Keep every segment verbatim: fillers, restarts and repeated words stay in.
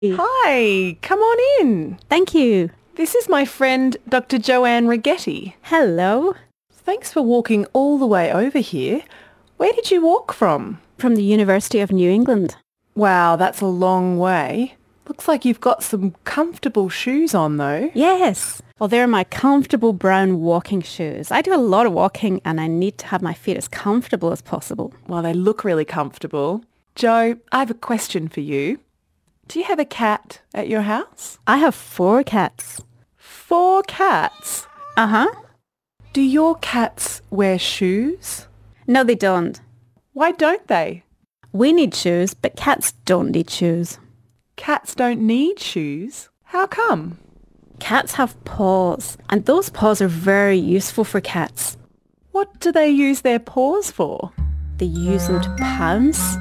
Hi, come on in. Thank you. This is my friend Doctor Joanne Rigetti. Hello. Thanks for walking all the way over here. Where did you walk from? From the University of New England. Wow, that's a long way. Looks like you've got some comfortable shoes on though. Yes. Well, they're my comfortable brown walking shoes. I do a lot of walking and I need to have my feet as comfortable as possible. Well, they look really comfortable. Joe, I have a question for you. Do you have a cat at your house? I have four cats. Four cats? Uh-huh. Do your cats wear shoes? No, they don't. Why don't they? We need shoes, but cats don't need shoes. Cats don't need shoes? How come? Cats have paws, and those paws are very useful for cats. What do they use their paws for? They use them to pounce,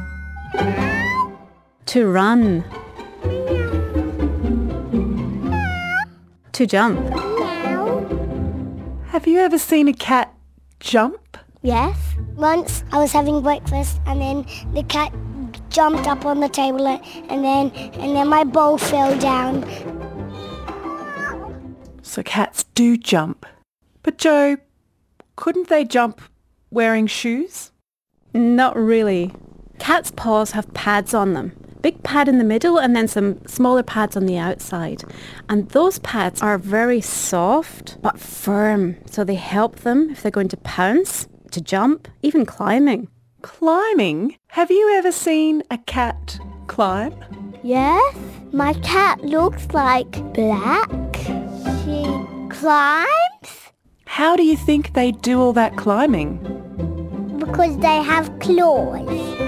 to run, to jump. Have you ever seen a cat jump? Yes. Once I was having breakfast and then the cat jumped up on the table and then and then my bowl fell down. So cats do jump. But Joe, couldn't they jump wearing shoes? Not really. Cats' paws have pads on them. Big pad in the middle and then some smaller pads on the outside. And those pads are very soft but firm. So they help them if they're going to pounce, to jump, even climbing. Climbing? Have you ever seen a cat climb? Yes. My cat looks like black. She climbs How do you think they do all that climbing? because they have claws.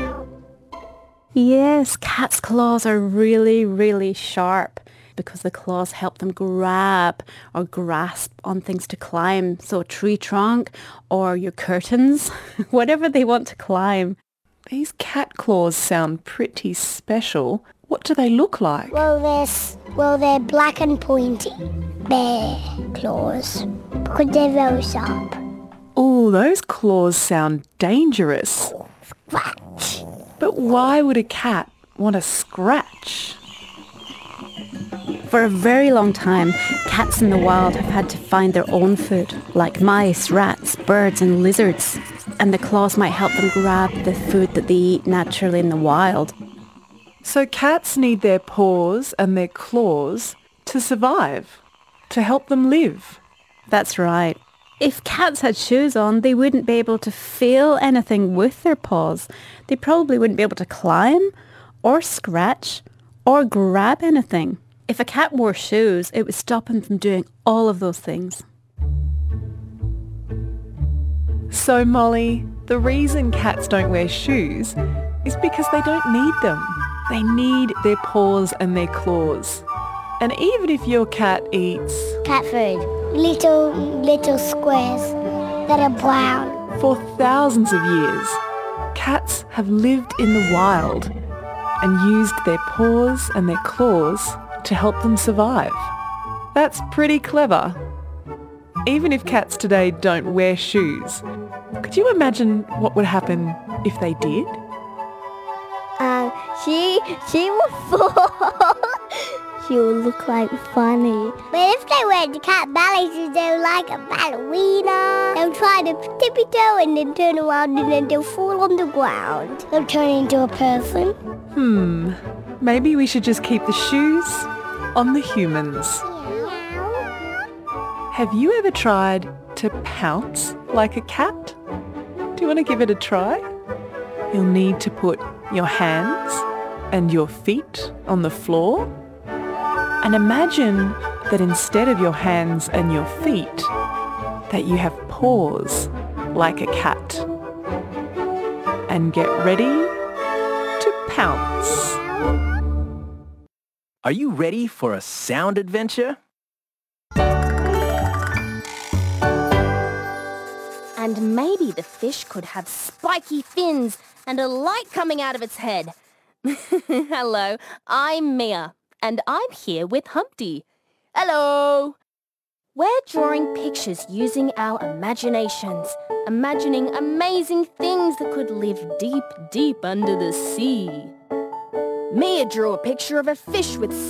Yes, cats' claws are really, really sharp because the claws help them grab or grasp on things to climb. So a tree trunk or your curtains, whatever they want to climb. These cat claws sound pretty special. What do they look like? Well, they're, s- well, they're black and pointy. Bear claws. Because they're very sharp. Oh, those claws sound dangerous. Scratch. But why would a cat want to scratch? For a very long time, cats in the wild have had to find their own food, like mice, rats, birds and lizards. And the claws might help them grab the food that they eat naturally in the wild. So cats need their paws and their claws to survive, to help them live. That's right. If cats had shoes on, they wouldn't be able to feel anything with their paws. They probably wouldn't be able to climb or scratch or grab anything. If a cat wore shoes, it would stop him from doing all of those things. So Molly, the reason cats don't wear shoes is because they don't need them. They need their paws and their claws. And even if your cat eats Cat food. Little, little squares that are brown. for thousands of years, cats have lived in the wild and used their paws and their claws to help them survive. That's pretty clever. Even if cats today don't wear shoes, could you imagine what would happen if they did? Um, she, she will fall. She will look like funny. But if they wear the cat ballet shoes, they'll like a ballerina. They'll try to tippy toe and then turn around and then they'll fall on the ground. They'll turn into a person. Hmm, maybe we should just keep the shoes on the humans. Have you ever tried to pounce like a cat? Do you want to give it a try? You'll need to put your hands and your feet on the floor. And imagine that instead of your hands and your feet, that you have paws like a cat. And get ready to pounce. Are you ready for a sound adventure? And maybe the fish could have spiky fins and a light coming out of its head. Hello, I'm Mia, and I'm here with Humpty. Hello! We're drawing pictures using our imaginations, imagining amazing things that could live deep, deep under the sea. Mia drew a picture of a fish with